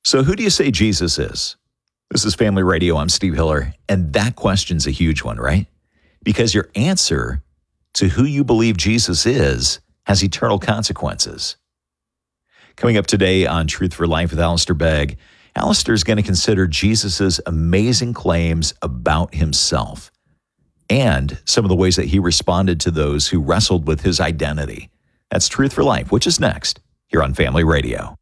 So who do you say Jesus is? This is Family Radio. I'm Steve Hiller, and that question's a huge one, right? Because your answer to who you believe Jesus is has eternal consequences. Coming up today on Truth for Life with Alistair Begg, Alistair is going to consider Jesus' amazing claims about himself and some of the ways that he responded to those who wrestled with his identity. That's Truth for Life, which is next here on Family Radio.